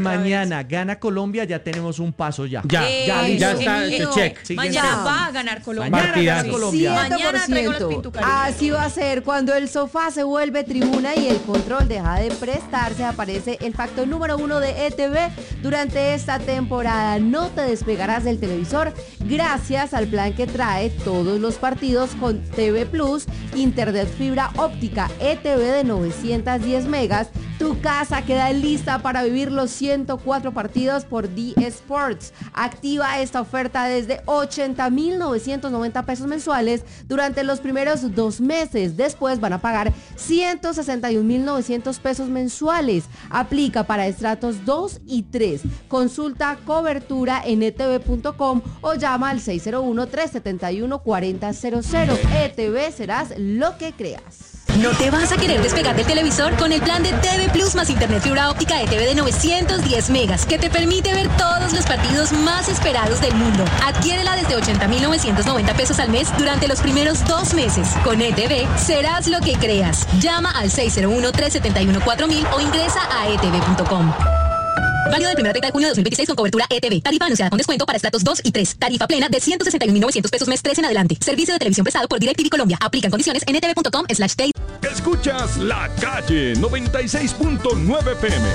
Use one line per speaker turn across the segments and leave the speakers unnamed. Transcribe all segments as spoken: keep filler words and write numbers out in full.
Mañana gana Colombia, ya tenemos un paso ya.
Ya,
Eh,
ya,
eh,
ya
eh,
está,
eh,
ese
no,
check.
Mañana
Siguiente.
va a ganar Colombia.
Mañana gana
Sí.
Colombia.
Mañana traigo los pintucaritos.
Así va a ser cuando el sofá se vuelve tribuna y el control deja de prestarse. Aparece el factor número uno de E T V durante esta temporada. No te despegarás del televisor gracias al plan que trae todos los partidos con T V Plus, internet fibra óptica E T V de novecientos diez megas. Tu casa queda lista para vivir los ciento cuatro partidos por D Sports. Activa esta oferta desde ochenta mil novecientos noventa pesos mensuales durante los primeros dos meses. Después van a pagar ciento sesenta y un mil novecientos pesos mensuales. Aplica para estratos dos y tres. Consulta cobertura en e t v punto com o llama al seis cero uno, tres siete uno, cuatro cero cero cero. E T V, serás lo que creas.
¿No te vas a querer despegar del televisor? Con el plan de T V Plus más internet fibra óptica E T V de novecientos diez megas, que te permite ver todos los partidos más esperados del mundo. Adquiérela desde ochenta mil novecientos noventa pesos al mes durante los primeros dos meses. Con E T V, serás lo que creas. Llama al seis cero uno, tres siete uno, cuatro mil o ingresa a e t v punto com. Válido del primero al treinta de junio de dos mil veintiséis con cobertura E T V. Tarifa anunciada con descuento para estratos dos y tres. Tarifa plena de ciento sesenta y un mil novecientos pesos mes tres en adelante. Servicio de televisión prestado por DirecTV Colombia. Aplican condiciones en e t v punto com slash t.
Escuchas La Calle noventa y seis punto nueve P M.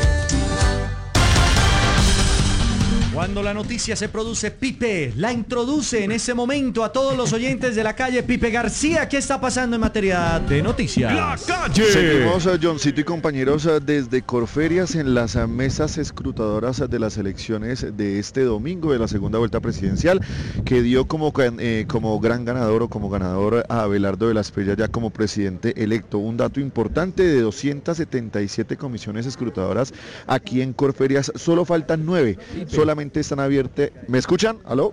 Cuando la noticia se produce, Pipe la introduce en ese momento a todos los oyentes de La Calle. Pipe García, ¿qué está pasando en materia de noticias?
La Calle.
Seguimos, Johncito y compañeros, desde Corferias en las mesas escrutadoras de las elecciones de este domingo de la segunda vuelta presidencial, que dio como, eh, como gran ganador o como ganador a Abelardo de la Espriella ya como presidente electo. Un dato importante: de doscientas setenta y siete comisiones escrutadoras aquí en Corferias, solo faltan nueve. Solamente están abiertas. ¿Me escuchan? ¿Aló?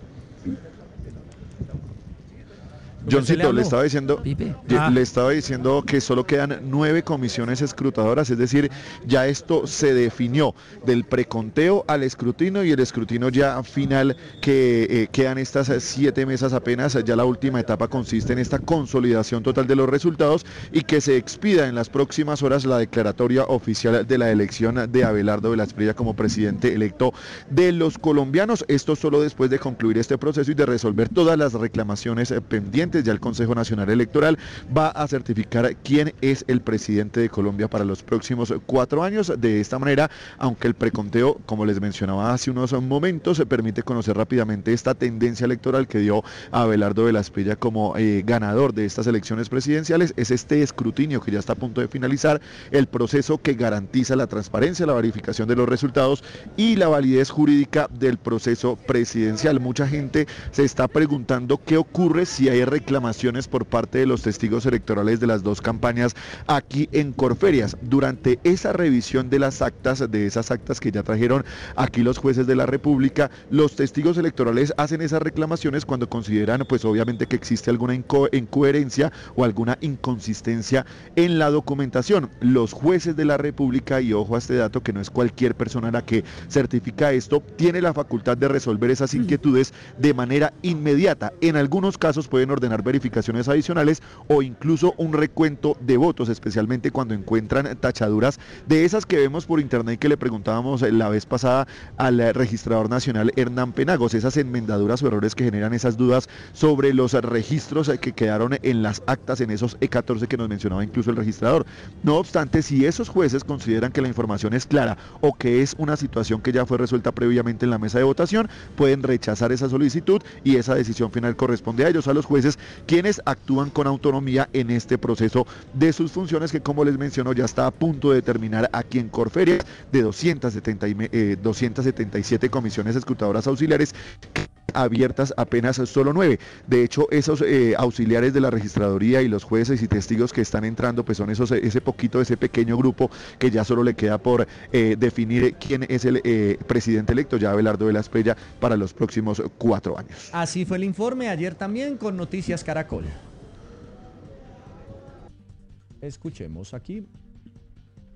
Johncito, le estaba diciendo ah. le estaba diciendo que solo quedan nueve comisiones escrutadoras, es decir, ya esto se definió del preconteo al escrutinio y el escrutinio ya final, que eh, quedan estas siete mesas apenas. Ya la última etapa consiste en esta consolidación total de los resultados y que se expida en las próximas horas la declaratoria oficial de la elección de Abelardo de la Espriella como presidente electo de los colombianos. Esto solo después de concluir este proceso y de resolver todas las reclamaciones pendientes. Ya el Consejo Nacional Electoral va a certificar quién es el presidente de Colombia para los próximos cuatro años. De esta manera, aunque el preconteo, como les mencionaba hace unos momentos, se permite conocer rápidamente esta tendencia electoral que dio a Abelardo de la Espriella como eh, ganador de estas elecciones presidenciales, es este escrutinio que ya está a punto de finalizar, el proceso que garantiza la transparencia, la verificación de los resultados y la validez jurídica del proceso presidencial. Mucha gente se está preguntando qué ocurre si hay reclamaciones por parte de los testigos electorales de las dos campañas aquí en Corferias. Durante esa revisión de las actas, de esas actas que ya trajeron aquí los jueces de la República, los testigos electorales hacen esas reclamaciones cuando consideran, pues obviamente, que existe alguna inco- incoherencia o alguna inconsistencia en la documentación. Los jueces de la República, y ojo a este dato, que no es cualquier persona la que certifica esto, tiene la facultad de resolver esas inquietudes de manera inmediata. En algunos casos pueden ordenar verificaciones adicionales o incluso un recuento de votos, especialmente cuando encuentran tachaduras de esas que vemos por internet, que le preguntábamos la vez pasada al registrador nacional Hernán Penagos, esas enmendaduras o errores que generan esas dudas sobre los registros que quedaron en las actas, en esos E catorce que nos mencionaba incluso el registrador. No obstante, si esos jueces consideran que la información es clara o que es una situación que ya fue resuelta previamente en la mesa de votación, pueden rechazar esa solicitud y esa decisión final corresponde a ellos, a los jueces, quienes actúan con autonomía en este proceso de sus funciones, que, como les menciono, ya está a punto de terminar aquí en Corferias. De doscientas setenta y, eh, doscientas setenta y siete comisiones escrutadoras auxiliares abiertas, apenas solo nueve. De hecho, esos eh, auxiliares de la registraduría y los jueces y testigos que están entrando, pues son esos, ese poquito, ese pequeño grupo que ya solo le queda por eh, definir quién es el eh, presidente electo, ya Abelardo de la Espriella, para los próximos cuatro años.
Así fue el informe ayer también con Noticias Caracol. Escuchemos aquí.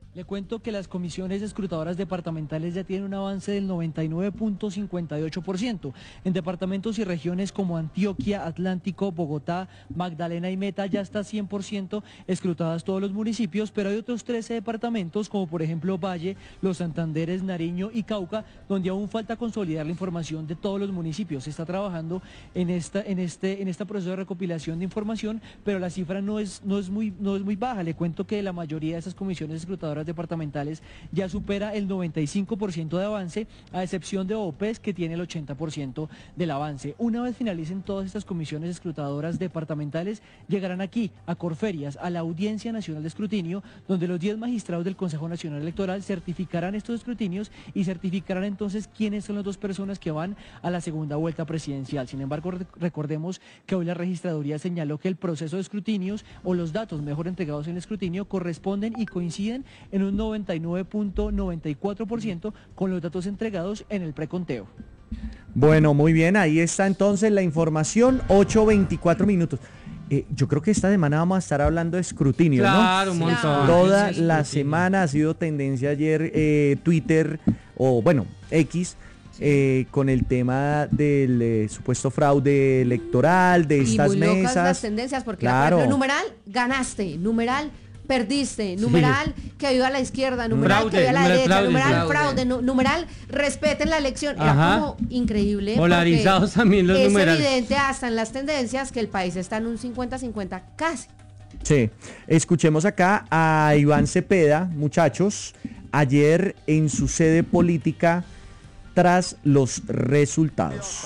Le cuento que las comisiones escrutadoras departamentales ya tienen un avance del noventa y nueve punto cincuenta y ocho por ciento. En departamentos y regiones como Antioquia, Atlántico, Bogotá, Magdalena y Meta ya está cien por ciento escrutadas todos los municipios, pero hay otros trece departamentos como por ejemplo Valle, Los Santanderes, Nariño y Cauca, donde aún falta consolidar la información de todos los municipios. Se está trabajando en esta, en este, en este proceso de recopilación de información, pero la cifra no es, no es muy, no es muy baja. Le cuento que la mayoría de esas comisiones escrutadoras departamentales ya supera el noventa y cinco por ciento de avance, a excepción de O P E S, que tiene el ochenta por ciento del avance. Una vez finalicen todas estas comisiones escrutadoras departamentales, llegarán aquí a Corferias, a la Audiencia Nacional de Escrutinio, donde los diez magistrados del Consejo Nacional Electoral certificarán estos escrutinios y certificarán entonces quiénes son las dos personas que van a la segunda vuelta presidencial. Sin embargo, recordemos que hoy la registraduría señaló que el proceso de escrutinios, o los datos mejor entregados en el escrutinio, corresponden y coinciden en un noventa y nueve punto noventa y cuatro por ciento con los datos entregados en el preconteo.
Bueno, muy bien, ahí está entonces la información, ocho veinticuatro minutos. Eh, yo creo que esta semana vamos a estar hablando de escrutinio,
claro,
¿no?
un montón.
Toda la semana ha sido tendencia ayer eh, Twitter, o bueno, X, Eh, con el tema del eh, supuesto fraude electoral, de estas
y muy locas
mesas.
Las tendencias, porque
claro.
por ejemplo, numeral, ganaste, numeral, perdiste, numeral, sí. que ayuda a la izquierda, numeral,
fraude,
que ayuda a la
numeral,
derecha,
fraude,
numeral,
fraude,
fraude, nu numeral, respeten la elección. Era
Ajá.
como increíble.
Polarizados también los
es
numerales.
Es evidente hasta en las tendencias que el país está en un cincuenta cincuenta casi.
Sí, escuchemos acá a Iván Cepeda, muchachos, ayer en su sede política tras los resultados.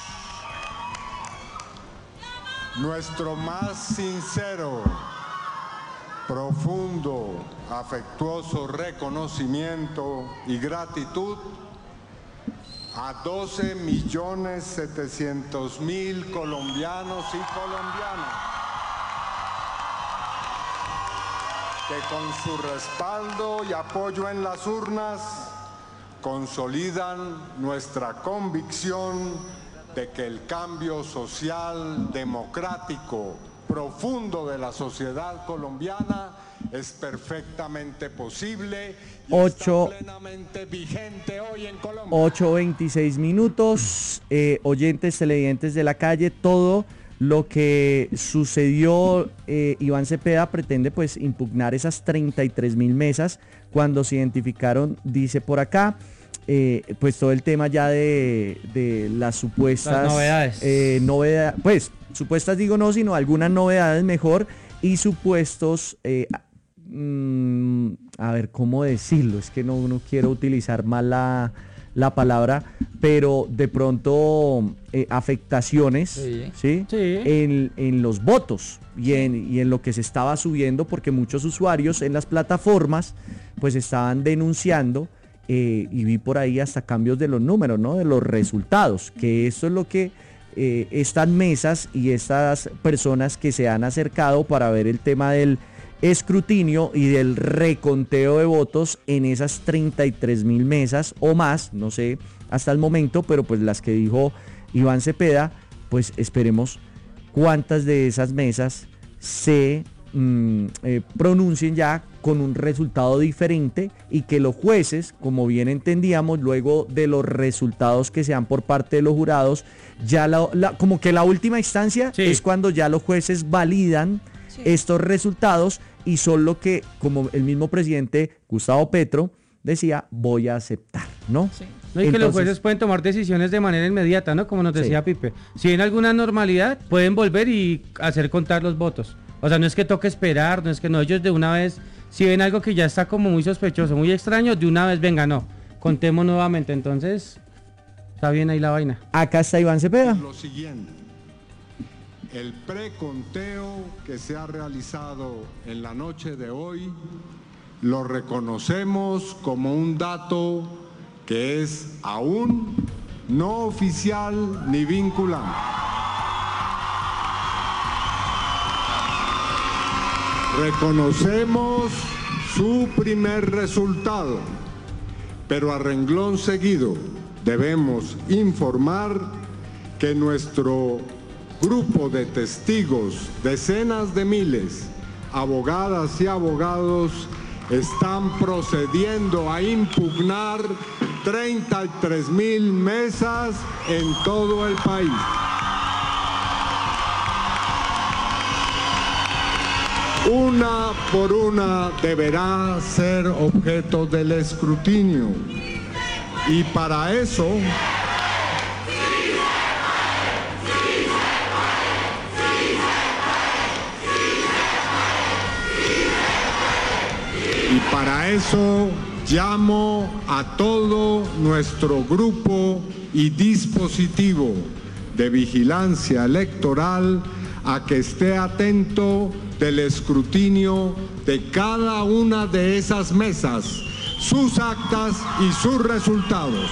Nuestro más sincero, profundo, afectuoso reconocimiento y gratitud a doce millones setecientos mil colombianos y colombianas que con su respaldo y apoyo en las urnas consolidan nuestra convicción de que el cambio social, democrático, profundo de la sociedad colombiana es perfectamente posible y
Ocho,
está plenamente vigente hoy en Colombia.
ocho veintiséis minutos, eh, oyentes, televidentes de la calle, todo lo que sucedió, eh, Iván Cepeda pretende pues impugnar esas treinta y tres mil mesas cuando se identificaron, dice por acá, eh, pues todo el tema ya de, de las supuestas
las novedades,
eh, novedad, pues supuestas digo no, sino algunas novedades mejor y supuestos, eh, mmm, a ver cómo decirlo, es que no, no quiero utilizar mal la, la palabra, pero de pronto eh, afectaciones sí. ¿sí? Sí. En, en los votos y en, y en lo que se estaba subiendo, porque muchos usuarios en las plataformas pues estaban denunciando eh, y vi por ahí hasta cambios de los números, ¿no? De los resultados, que eso es lo que eh, estas mesas y estas personas que se han acercado para ver el tema del escrutinio y del reconteo de votos en esas treinta y tres mil mesas o más, no sé hasta el momento, pero pues las que dijo Iván Cepeda, pues esperemos cuántas de esas mesas se mm, eh, pronuncien ya con un resultado diferente y que los jueces, como bien entendíamos, luego de los resultados que se dan por parte de los jurados, ya la, la, como que la última instancia sí. es cuando ya los jueces validan sí. estos resultados y son lo que, como el mismo presidente Gustavo Petro decía, voy a aceptar, ¿no?
Sí. No, y Entonces, que los jueces pueden tomar decisiones de manera inmediata, ¿no? Como nos decía sí. Pipe. Si hay alguna normalidad, pueden volver y hacer contar los votos. O sea, no es que toque esperar, no es que no, ellos de una vez, si ven algo que ya está como muy sospechoso, muy extraño, de una vez, venga, no, contemos nuevamente. Entonces, está bien ahí la vaina.
Acá está Iván Cepeda.
Lo siguiente. El preconteo que se ha realizado en la noche de hoy lo reconocemos como un dato que es aún no oficial ni vinculante. Reconocemos su primer resultado, pero a renglón seguido debemos informar que nuestro grupo de testigos, decenas de miles, abogadas y abogados, están procediendo a impugnar treinta y tres mil mesas en todo el país. Una por una deberá ser objeto del escrutinio. Y para eso... Y para eso llamo a todo nuestro grupo y dispositivo de vigilancia electoral a que esté atento del escrutinio de cada una de esas mesas, sus actas y sus resultados.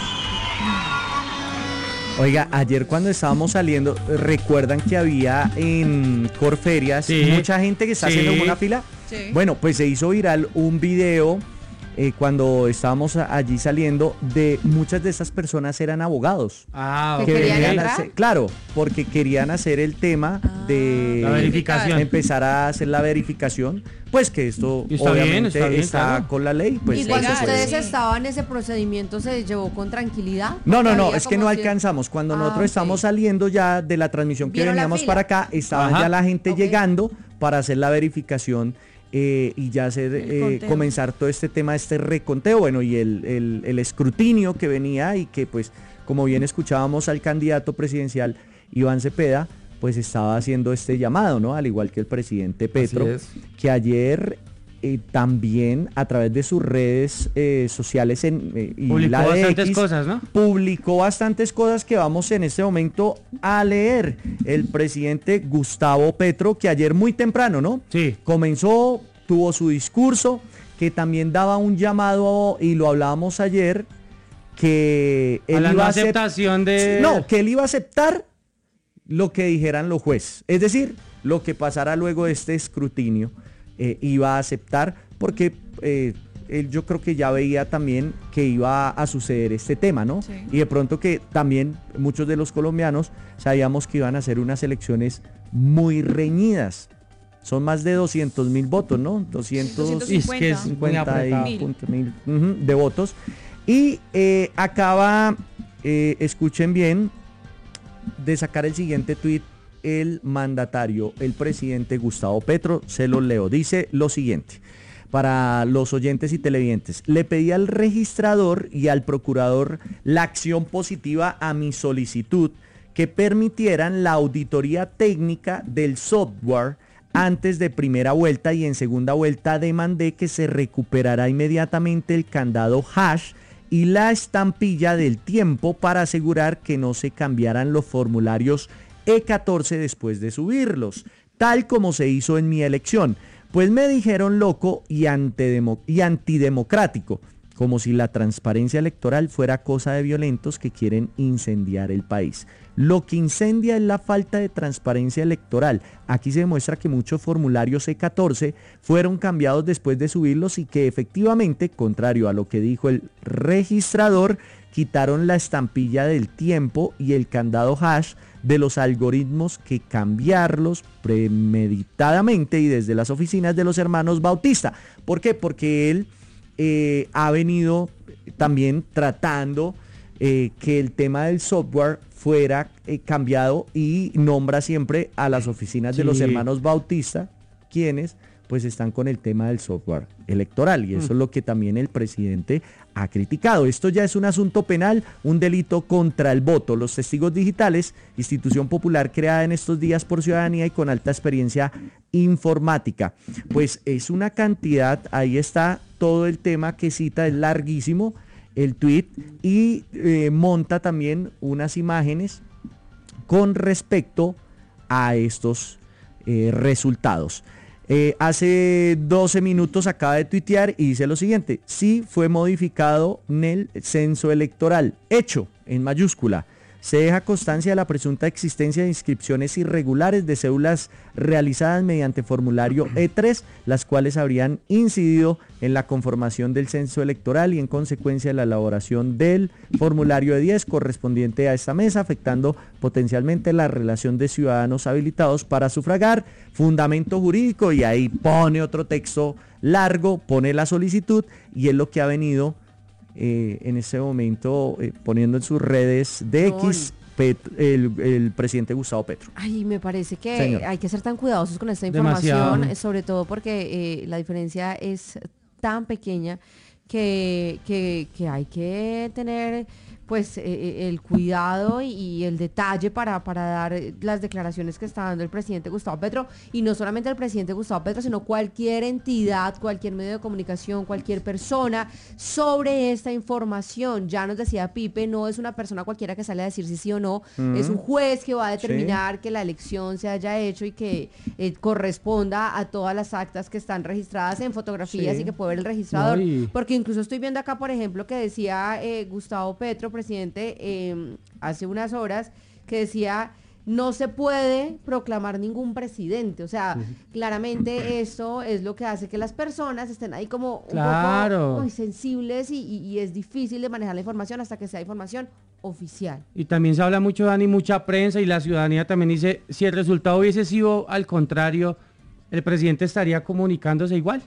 Oiga, ayer cuando estábamos saliendo, ¿recuerdan que había en Corferias sí, mucha gente que está sí. haciendo una fila? Sí. Bueno, pues se hizo viral un video eh, cuando estábamos allí saliendo de muchas de esas personas eran abogados.
Ah,
que
okay.
querían hacer, claro, porque querían hacer el tema ah, de
la verificación,
empezar a hacer la verificación, pues que esto
está
obviamente
bien, está, bien,
está
claro.
con la ley. Pues
y cuando
pues,
ustedes
pues,
estaban, ese procedimiento se llevó con tranquilidad.
No, no, no, es que no alcanzamos. Cuando ah, nosotros okay. estamos saliendo ya de la transmisión que veníamos para acá, estaba ya la gente okay. llegando para hacer la verificación. Eh, y ya hacer eh, comenzar todo este tema, este reconteo, bueno, y el, el, el escrutinio que venía y que pues como bien escuchábamos al candidato presidencial Iván Cepeda, pues estaba haciendo este llamado, ¿no? Al igual que el presidente Petro, que ayer eh, también a través de sus redes eh, sociales en, eh, y
publicó
la de
bastantes
X,
cosas, ¿no?
Publicó bastantes cosas que vamos en este momento a leer. El presidente Gustavo Petro, que ayer muy temprano, ¿no?
Sí.
Comenzó, tuvo su discurso, que también daba un llamado, y lo hablábamos ayer, que él
a la
iba
no
a
aceptación de...
No, que él iba a aceptar lo que dijeran los jueces. Es decir, lo que pasara luego de este escrutinio. Eh, iba a aceptar porque eh, él yo creo que ya veía también que iba a suceder este tema, ¿no? Sí. Y de pronto que también muchos de los colombianos sabíamos que iban a ser unas elecciones muy reñidas. Son más de doscientos mil votos, ¿no? doscientos cincuenta mil uh-huh, de votos. Y eh, acaba, eh, escuchen bien, de sacar el siguiente tuit el mandatario, el presidente Gustavo Petro, se lo leo, dice lo siguiente, para los oyentes y televidentes: le pedí al registrador y al procurador la acción positiva a mi solicitud que permitieran la auditoría técnica del software antes de primera vuelta, y en segunda vuelta demandé que se recuperara inmediatamente el candado hash y la estampilla del tiempo para asegurar que no se cambiaran los formularios E catorce después de subirlos, tal como se hizo en mi elección, pues me dijeron loco y, antidemo- y antidemocrático, como si la transparencia electoral fuera cosa de violentos que quieren incendiar el país. Lo que incendia es la falta de transparencia electoral. Aquí se demuestra que muchos formularios E catorce fueron cambiados después de subirlos y que efectivamente, contrario a lo que dijo el registrador, quitaron la estampilla del tiempo y el candado hash de los algoritmos, que cambiarlos premeditadamente y desde las oficinas de los hermanos Bautista. ¿Por qué? Porque él eh, ha venido también tratando eh, que el tema del software fuera eh, cambiado, y nombra siempre a las oficinas sí. de los hermanos Bautista, quienes pues están con el tema del software electoral, y eso mm. es lo que también el presidente ha criticado. Esto ya es un asunto penal, un delito contra el voto. Los testigos digitales, institución popular creada en estos días por ciudadanía y con alta experiencia informática. Pues es una cantidad, ahí está todo el tema que cita, es larguísimo el tweet, y eh, monta también unas imágenes con respecto a estos eh, resultados. Eh, hace doce minutos acaba de tuitear y dice lo siguiente: sí fue modificado en el censo electoral, hecho en mayúscula. Se deja constancia de la presunta existencia de inscripciones irregulares de cédulas realizadas mediante formulario E tres, las cuales habrían incidido en la conformación del censo electoral y en consecuencia de la elaboración del formulario E diez correspondiente a esta mesa, afectando potencialmente la relación de ciudadanos habilitados para sufragar. Fundamento jurídico, y ahí pone otro texto largo, pone la solicitud y es lo que ha venido eh, en este momento eh, poniendo en sus redes de X Pet, el, el presidente Gustavo Petro.
Ay, me parece que
Señor.
hay que ser tan cuidadosos con esta información,
Demasiado.
sobre todo porque eh, la diferencia es tan pequeña que, que, que hay que tener pues eh, el cuidado y, y el detalle para, para dar las declaraciones que está dando el presidente Gustavo Petro, y no solamente el presidente Gustavo Petro, sino cualquier entidad, cualquier medio de comunicación, cualquier persona sobre esta información. Ya nos decía Pipe, no es una persona cualquiera que sale a decir si sí o no,
Mm.
es un juez que va a determinar
Sí.
que la elección se haya hecho y que eh, corresponda a todas las actas que están registradas en fotografías
Sí.
y que puede ver el registrador.
No, y-
Porque incluso estoy viendo acá, por ejemplo, que decía eh, Gustavo Petro, presidente, eh, hace unas horas, que decía, no se puede proclamar ningún presidente. O sea, claramente esto es lo que hace que las personas estén ahí como un
Claro.
poco uy, sensibles y, y- y es difícil de manejar la información hasta que sea información oficial.
Y también se habla mucho, Dani, mucha prensa y la ciudadanía también dice, si el resultado hubiese sido al contrario, ¿el presidente estaría comunicándose igual?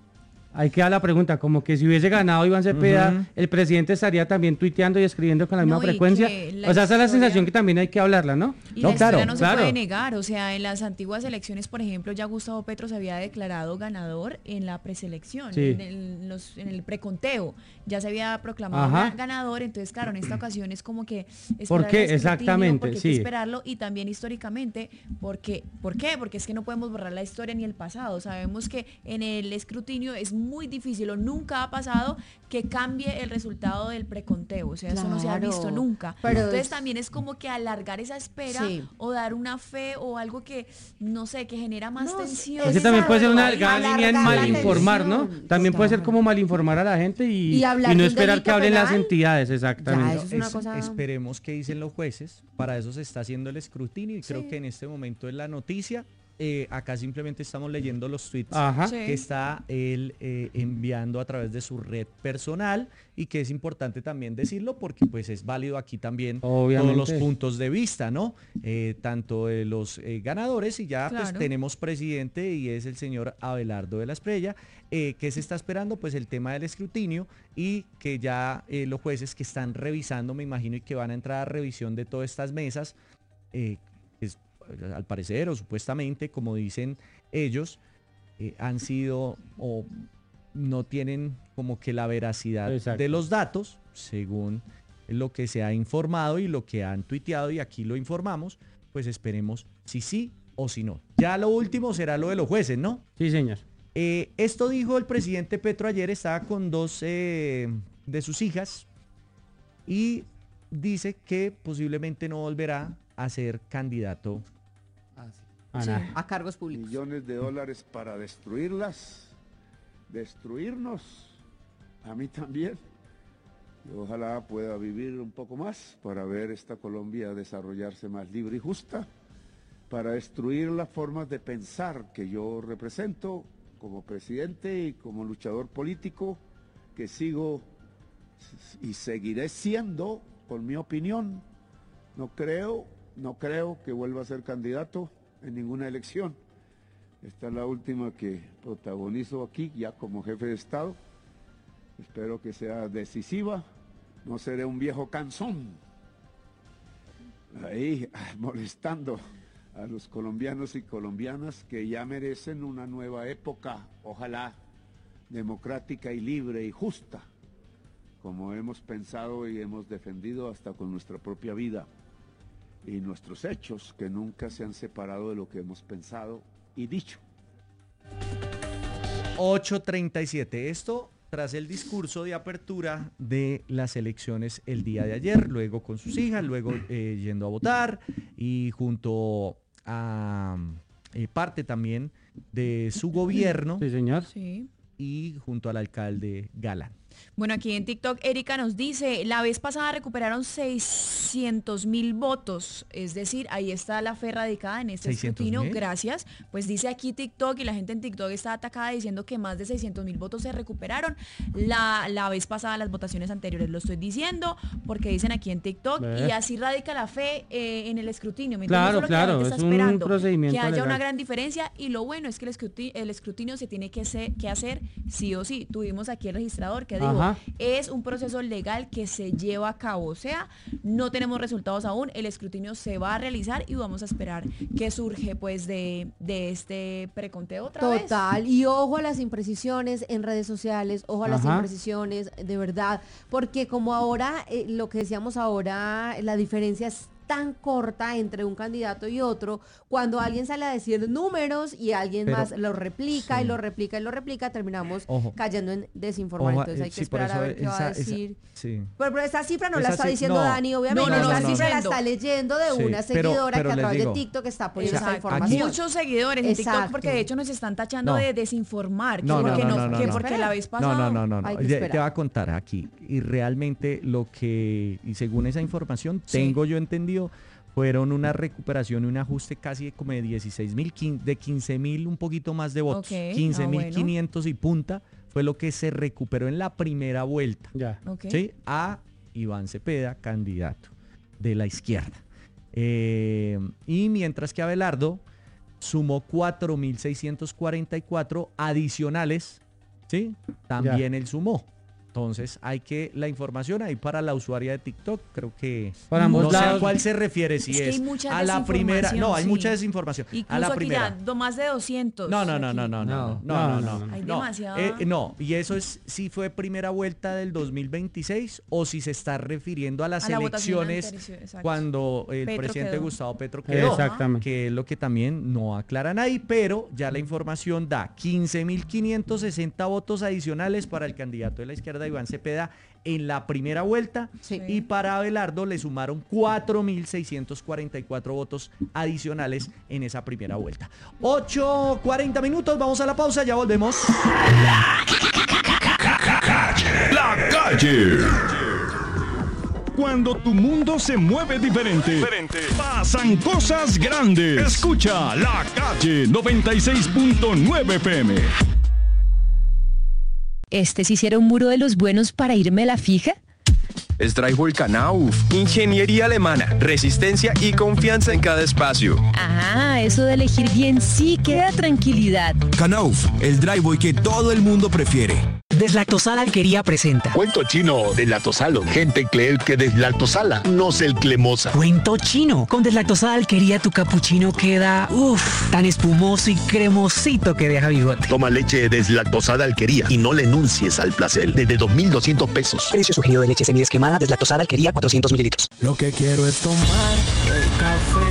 Ahí queda la pregunta, como que si hubiese ganado Iván Cepeda,
Ujú.
¿el presidente estaría también tuiteando y escribiendo con la misma
No, y
frecuencia?
que la
O sea, esa es la
historia-
sensación que también hay que hablarla, ¿no?
Y
No,
la
claro,
historia no se
claro.
puede negar, o sea, en las antiguas elecciones, por ejemplo, ya Gustavo Petro se había declarado ganador en la preselección,
Sí.
en, el, los- en el preconteo, ya se había proclamado
Ajá.
ga- ganador, entonces claro, en esta ocasión es como que esperar
¿Por qué?
el escrutinio,
Exactamente,
porque hay
sí.
que esperarlo, y también históricamente, porque, ¿por qué? Porque es que no podemos borrar la historia ni el pasado, sabemos que en el escrutinio es muy difícil o nunca ha pasado que cambie el resultado del preconteo, o sea, eso no se ha
Claro,
visto nunca.
pero
Entonces
es-
también es como que alargar esa espera
Sí.
o dar una fe o algo que, no sé, que genera más
No,
tensión.
Es que también puede ser una
Exacto,
delgada línea en
alargar la
malinformar, ¿no?
tensión.
También puede ser
Claro.
como malinformar a la gente y,
Y hablar
y no
de un
esperar que
delito
hablen las
penal.
entidades,
Ya,
exactamente.
eso es una
Es-
cosa-
Esperemos qué dicen los jueces, para eso se está haciendo el escrutinio y
Sí.
creo que en este momento es la noticia. Eh, acá simplemente estamos leyendo los tweets
Ajá.
Sí.
que está él eh, enviando a través de su red personal, y que es importante también decirlo porque pues es válido aquí también
Obviamente.
todos los puntos de vista, ¿no? Eh, tanto de los eh, ganadores, y ya pues
Claro.
tenemos presidente y es el señor Abelardo de la Espriella, eh, que se está esperando pues el tema del escrutinio, y que ya eh, los jueces que están revisando, me imagino, y que van a entrar a revisión de todas estas mesas, eh, es, al parecer o supuestamente, como dicen ellos, eh, han sido o no tienen como que la veracidad
Exacto.
de los datos, según lo que se ha informado y lo que han tuiteado, y aquí lo informamos, pues esperemos si sí o si no. Ya lo último será lo de los jueces, ¿no?
Sí, señor.
Eh, esto dijo el presidente Petro ayer, estaba con dos eh, de sus hijas, y dice que posiblemente no volverá a ser candidato.
Ana.
a cargos públicos.
Millones de dólares para destruirlas, destruirnos, a mí también. Y ojalá pueda vivir un poco más para ver esta Colombia desarrollarse más libre y justa, para destruir las formas de pensar que yo represento como presidente y como luchador político, que sigo y seguiré siendo, con mi opinión. No creo, no creo que vuelva a ser candidato en ninguna elección. Esta es la última que protagonizo aquí ya como jefe de Estado. Espero que sea decisiva. No seré un viejo cansón ahí molestando a los colombianos y colombianas que ya merecen una nueva época, ojalá democrática y libre y justa, como hemos pensado y hemos defendido hasta con nuestra propia vida y nuestros hechos, que nunca se han separado de lo que hemos pensado y dicho.
ocho treinta y siete. Esto tras el discurso de apertura de las elecciones el día de ayer, luego con sus hijas, luego eh, yendo a votar, y junto a eh, parte también de su gobierno,
Sí, señor.
Sí.
y junto al alcalde Galán.
Bueno, aquí en TikTok Erika nos dice, la vez pasada recuperaron seiscientos mil votos, es decir, ahí está la fe radicada en este escrutinio, gracias. Pues dice aquí TikTok y la gente en TikTok está atacada diciendo que más de seiscientos mil votos se recuperaron la, la vez pasada, las votaciones anteriores, lo estoy diciendo porque dicen aquí en TikTok ¿Ves? Y así radica la fe eh, en el escrutinio. ¿Me
claro, claro,
que
es
está
un
esperando?
procedimiento
Que haya
legal.
una gran diferencia y lo bueno es que el escrutinio, el escrutinio se tiene que, ser, que hacer sí o sí. Tuvimos aquí el registrador que dijo, Ajá. es un proceso legal que se lleva a cabo, o sea, no tenemos resultados aún, el escrutinio se va a realizar y vamos a esperar qué surge pues de, de este preconteo otra
Total.
vez.
Total, y ojo a las imprecisiones en redes sociales, ojo a las
Ajá.
imprecisiones de verdad, porque como ahora, eh, lo que decíamos ahora, la diferencia es tan corta entre un candidato y otro, cuando alguien sale a decir números y alguien
Pero,
más lo replica
sí.
y lo replica y lo replica, terminamos
Ojo.
cayendo en desinformar.
Ojo,
Entonces hay
eh,
que
sí, por
esperar a
eso
ver qué
esa-
va a
esa-
decir.
sí.
Pero, pero esta cifra no la
Esa
está
ci-
diciendo
no.
Dani, obviamente,
No, no, no,
esta
no,
cifra
no.
la está leyendo de
Sí,
una
pero-
seguidora
pero
que a
les
través
digo,
de TikTok está poniendo esa
Exacto.
información.
Muchos seguidores en TikTok
Exacto.
porque de hecho nos están tachando
No.
de desinformar, que
No, no,
porque,
no,
no,
no, no,
que
no.
porque la vez
No,
pasada
no, no, no, no.
Hay que
Te,
esperar.
te va a contar aquí. Y realmente lo que, y según esa información,
Sí.
tengo yo entendido, fueron una recuperación y un ajuste casi como de dieciséis mil, de quince mil, un poquito más de votos.
Ok,
quince mil
ah,
quinientos y punta fue lo que se recuperó en la primera vuelta.
Ya.
Ok.
¿Sí? A Iván Cepeda, candidato de la izquierda. Eh, y mientras que Abelardo sumó cuatro mil seiscientos cuarenta y cuatro adicionales, ¿sí? También él sumó. Entonces hay que, la información ahí para la usuaria de TikTok, creo que
Para ambos
no sé a
lados.
cuál se refiere, si
Es que
es,
hay mucha
a la primera, no, hay
desinformación,
mucha
sí.
desinformación.
Incluso
a la
aquí
primera.
ya do- más de doscientos.
No, no, no,
aquí.
no, no, no, no,
No,
no, no,
no,
Hay
no.
demasiada-
Eh, no, y eso es si fue primera vuelta del dos mil veintiséis o si se está refiriendo a las
A la votación
elecciones
anterior, exacto.
cuando el
Petro
presidente
quedó.
Gustavo Petro quedó,
Exactamente.
que es lo que también no aclaran ahí, pero ya la información da quince mil quinientos sesenta votos adicionales para el candidato de la izquierda, Iván Cepeda, en la primera vuelta,
Sí.
y para Abelardo le sumaron cuatro mil seiscientos cuarenta y cuatro votos adicionales en esa primera vuelta. ocho cuarenta minutos, vamos a la pausa, ya volvemos.
La calle. Cuando tu mundo se mueve diferente, pasan cosas grandes. Escucha La Calle noventa y seis punto nueve F M.
¿Este sí será un muro de los buenos para irme a la fija?
Es Drywall Knauf, ingeniería alemana, resistencia y confianza en cada espacio.
Ah, eso de elegir bien sí que da tranquilidad.
Knauf, el driveway que todo el mundo prefiere.
Deslactosada Alquería presenta
Cuento chino deslactosalo. Gente cree que deslactosala no es el cremosa.
Cuento chino. Con Deslactosada Alquería tu capuchino queda uff, tan espumoso y cremosito que deja bigote.
Toma leche deslactosada Alquería y no le enuncies al placer. Desde dos mil doscientos pesos.
Precio sugerido de leche semiesquemada Deslactosada Alquería cuatrocientos mililitros.
Lo que quiero es tomar el café